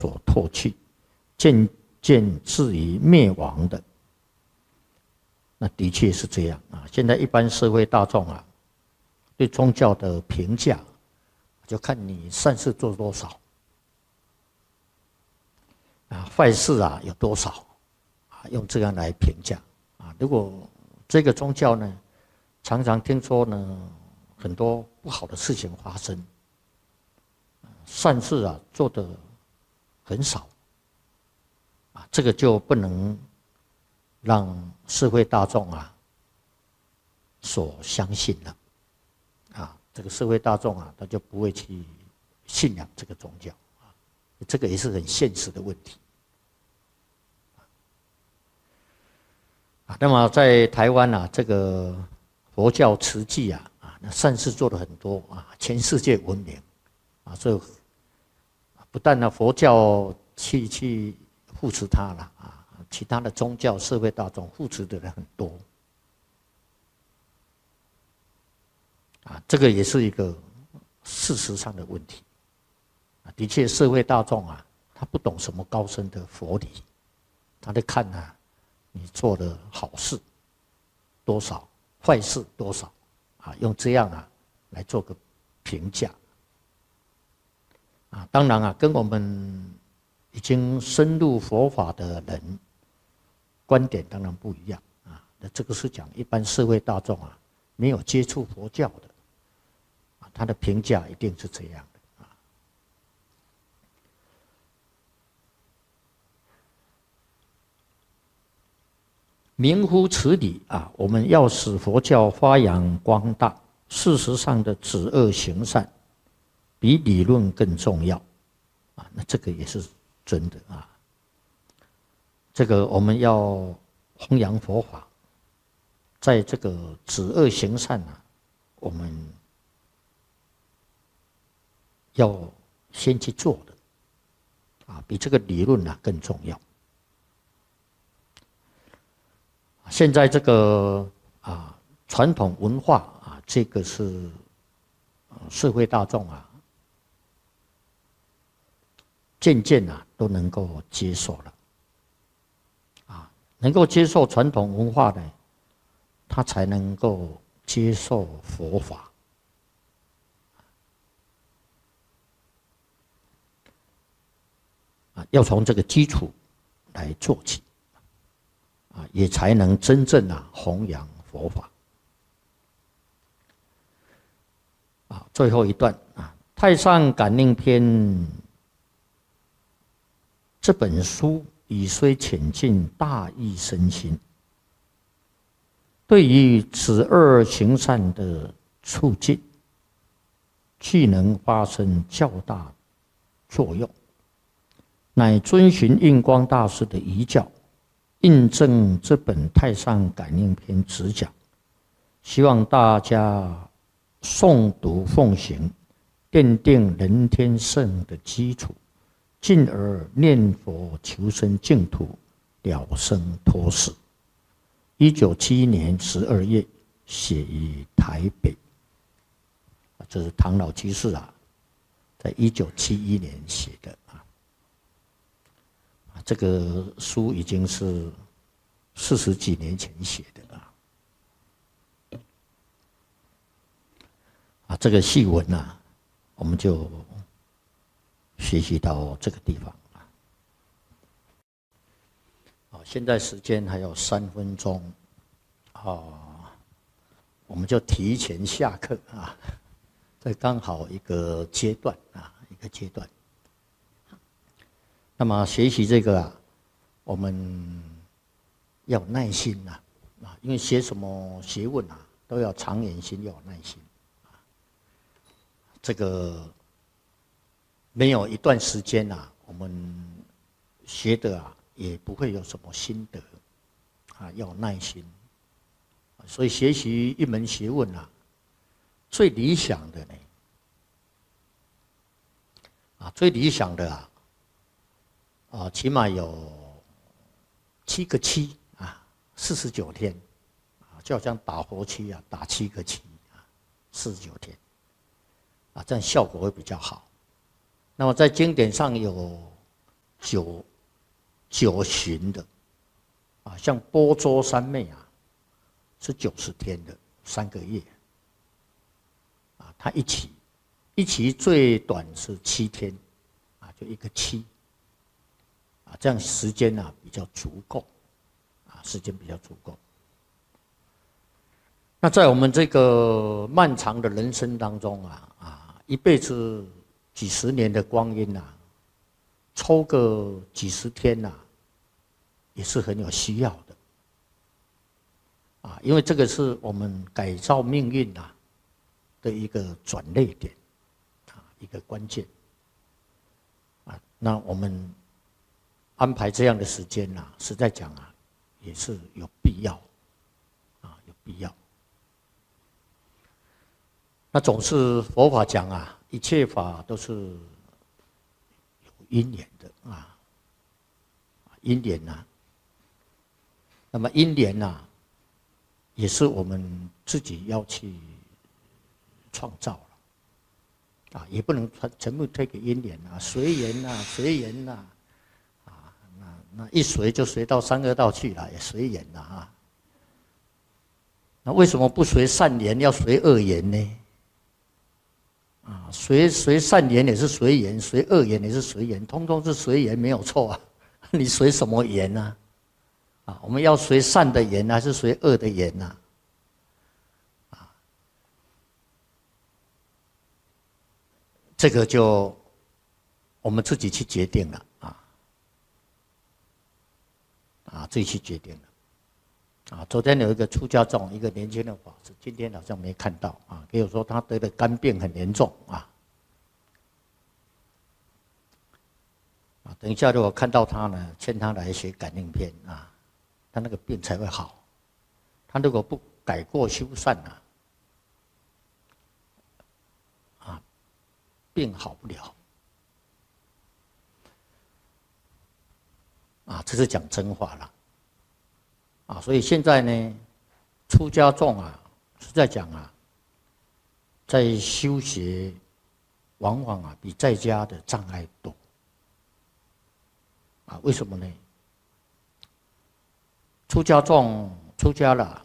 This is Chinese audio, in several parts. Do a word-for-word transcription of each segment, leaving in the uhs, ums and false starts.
所唾弃，渐渐至于灭亡的。那的确是这样啊！现在一般社会大众啊，对宗教的评价，就看你善事做多少，啊，坏事啊有多少，啊，用这样来评价啊。如果这个宗教呢，常常听说呢，很多不好的事情发生，善事啊做得很少，啊，这个就不能让社会大众啊所相信了，啊，这个社会大众啊，他就不会去信仰这个宗教，啊，这个也是很现实的问题。啊，那么在台湾啊，这个佛教慈济啊，啊，那善事做了很多啊，全世界闻名，啊，所以不但呢佛教去去扶持他了啊。其他的宗教、社会大众扶持的人很多，啊，这个也是一个事实上的问题。啊，的确，社会大众啊，他不懂什么高深的佛理，他在看啊，你做的好事多少，坏事多少，啊，用这样啊来做个评价。啊，当然啊，跟我们已经深入佛法的人。观点当然不一样啊，那这个是讲一般社会大众啊，没有接触佛教的，啊，他的评价一定是这样的啊。明乎此理啊，我们要使佛教发扬光大，事实上的止恶行善，比理论更重要啊。那这个也是真的啊。这个我们要弘扬佛法，在这个止恶行善啊，我们要先去做的啊，比这个理论啊更重要。现在这个啊传统文化啊，这个是社会大众啊渐渐啊都能够接受了。能够接受传统文化的，他才能够接受佛法。啊，要从这个基础来做起，啊，也才能真正啊弘扬佛法。啊，最后一段啊，《太上感应篇》这本书。以虽浅近，大义深心，对于止恶行善的促进，具能发生较大作用，乃遵循印光大师的遗教，印证这本《太上感应篇》直讲，希望大家诵读奉行，奠定人天圣的基础。进而念佛求生净土，了生脱死。一九七一年十二月，写于台北。这是唐老居士啊，在一九七一年写的啊。这个书已经是四十几年前写的啊。啊，这个细文啊，我们就学习到这个地方啊。好，现在时间还有三分钟，啊，我们就提前下课啊。这刚好一个阶段啊，一个阶段。那么学习这个啊，我们要有耐心呐，啊，因为学什么学问啊，都要长远心，要有耐心啊。这个没有一段时间呐，我们学的啊，也不会有什么心得啊，要有耐心。所以学习一门学问啊，最理想的呢，啊，最理想的啊，啊，起码有七个七啊，四十九天，啊，就好像打佛七啊，打七个七啊，四十九天，啊，这样效果会比较好。那么在经典上有九九旬的，啊，像波州三昧啊，是九十天的三个月，啊，它一期一期最短是七天，啊，就一个期，啊，这样时间啊比较足够，啊，时间比较足够。那在我们这个漫长的人生当中啊，啊，一辈子几十年的光阴啊，抽个几十天呐、啊，也是很有需要的。啊，因为这个是我们改造命运啊的一个转捩点，啊，一个关键。啊，那我们安排这样的时间呐、啊，实在讲啊，也是有必要，啊，有必要。那总是佛法讲啊，一切法都是有因缘的啊，因缘呐、啊。那么因缘呐、啊，也是我们自己要去创造了，啊，也不能全全部推给因缘啊，随缘呐，随缘呐，啊，那那一随就随到三恶道去了，也随缘了啊。那为什么不随善缘，要随恶缘呢？啊，随随善缘也是随缘，随恶缘也是随缘，通通是随缘，没有错啊。你随什么缘呢？啊，我们要随善的缘还是随恶的缘呢？啊，这个就我们自己去决定了啊，啊，自己去决定了。啊，昨天有一个出家众，一个年轻的法师，今天好像没看到啊。给我说他得的肝病很严重啊。啊，等一下如果看到他呢，劝他来学感应篇啊，他那个病才会好。他如果不改过修善啊，啊，病好不了。啊，这是讲真话了。啊，所以现在呢，出家众啊，是在讲啊，在修学，往往啊比在家的障碍多。啊，为什么呢？出家众出家了，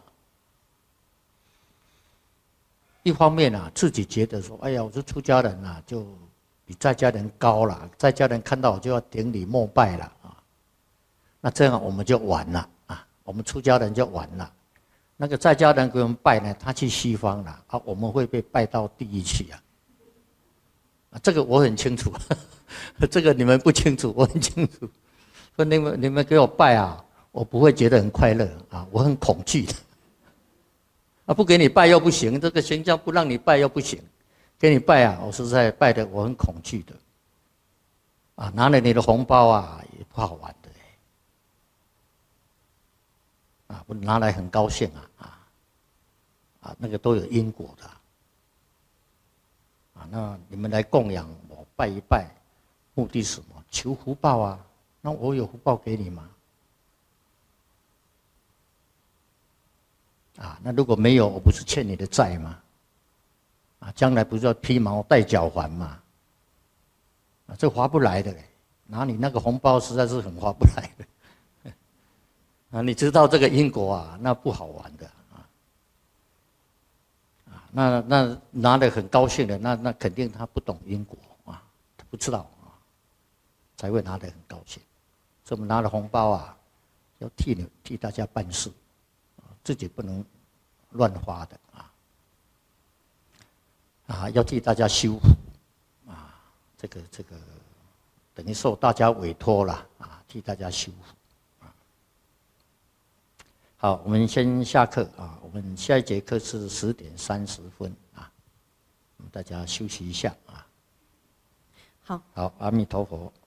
一方面啊，自己觉得说，哎呀，我是出家人啊，就比在家人高了，在家人看到我就要顶礼膜拜了啊，那这样我们就完了。我们出家人就完了，那个在家人给我们拜呢，他去西方了啊，我们会被拜到地狱去啊。啊，这个我很清楚，这个你们不清楚，我很清楚。说你们你们给我拜啊，我不会觉得很快乐啊，我很恐惧的。啊，不给你拜又不行，这个形象不让你拜又不行，给你拜啊，我实在拜的我很恐惧的。啊，拿了你的红包啊，也不好玩的。啊，我拿来很高兴啊，啊，啊，那个都有因果的，啊，那你们来供养我拜一拜，目的是什么？求福报啊，那我有福报给你吗？啊，那如果没有，我不是欠你的债吗？啊，将来不是要披毛戴角还吗？啊，这划不来的嘞，拿你那个红包实在是很划不来的。啊，你知道这个因果啊，那不好玩的啊！啊，那那拿得很高兴的，那那肯定他不懂因果啊，他不知道啊，才会拿得很高兴。所以我们拿了红包啊，要替你替大家办事，啊，自己不能乱花的啊！啊，要替大家修福啊，这个这个等于受大家委托了啊，替大家修福。好，我们先下课啊。我们下一节课是十点三十分啊，大家休息一下啊。 好， 好，阿弥陀佛。